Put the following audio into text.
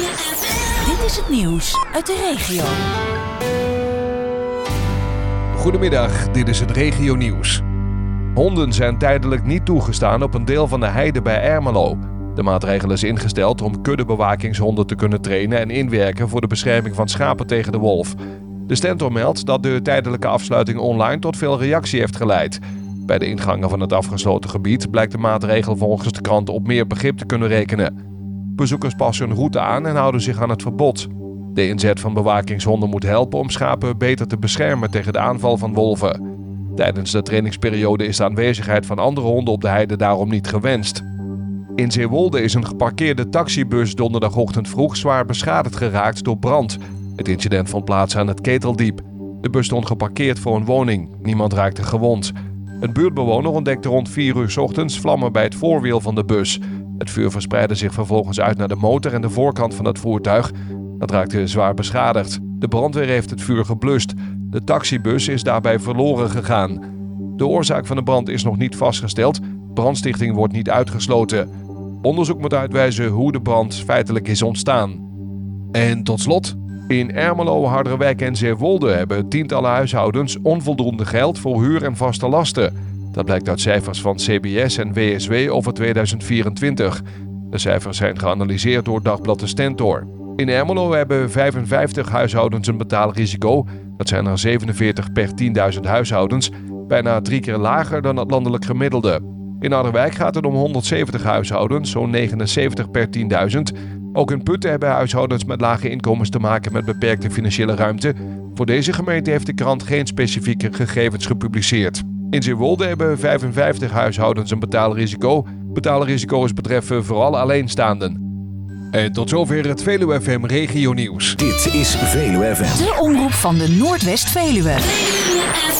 Dit is het nieuws uit de regio. Goedemiddag, dit is het regionieuws. Honden zijn tijdelijk niet toegestaan op een deel van de heide bij Ermelo. De maatregel is ingesteld om kuddebewakingshonden te kunnen trainen en inwerken voor de bescherming van schapen tegen de wolf. De Stentor meldt dat de tijdelijke afsluiting online tot veel reactie heeft geleid. Bij de ingangen van het afgesloten gebied blijkt de maatregel volgens de krant op meer begrip te kunnen rekenen. Bezoekers passen hun route aan en houden zich aan het verbod. De inzet van bewakingshonden moet helpen om schapen beter te beschermen tegen de aanval van wolven. Tijdens de trainingsperiode is de aanwezigheid van andere honden op de heide daarom niet gewenst. In Zeewolde is een geparkeerde taxibus donderdagochtend vroeg zwaar beschadigd geraakt door brand. Het incident vond plaats aan het Keteldiep. De bus stond geparkeerd voor een woning. Niemand raakte gewond. Een buurtbewoner ontdekte rond 4 uur 's ochtends vlammen bij het voorwiel van de bus. Het vuur verspreidde zich vervolgens uit naar de motor en de voorkant van het voertuig. Dat raakte zwaar beschadigd. De brandweer heeft het vuur geblust. De taxibus is daarbij verloren gegaan. De oorzaak van de brand is nog niet vastgesteld. Brandstichting wordt niet uitgesloten. Onderzoek moet uitwijzen hoe de brand feitelijk is ontstaan. En tot slot, in Ermelo, Harderwijk en Zeewolde hebben tientallen huishoudens onvoldoende geld voor huur en vaste lasten. Dat blijkt uit cijfers van CBS en WSW over 2024. De cijfers zijn geanalyseerd door Dagblad de Stentor. In Ermelo hebben 55 huishoudens een betaalrisico. Dat zijn er 47 per 10.000 huishoudens, bijna 3 keer lager dan het landelijk gemiddelde. In Harderwijk gaat het om 170 huishoudens, zo'n 79 per 10.000. Ook in Putten hebben huishoudens met lage inkomens te maken met beperkte financiële ruimte. Voor deze gemeente heeft de krant geen specifieke gegevens gepubliceerd. In Zeewolde hebben 55 huishoudens een betaalrisico. Betaalrisico's betreffen vooral alleenstaanden. En tot zover het Veluwe FM Regionieuws. Dit is Veluwe FM. De omroep van de Noordwest-Veluwe.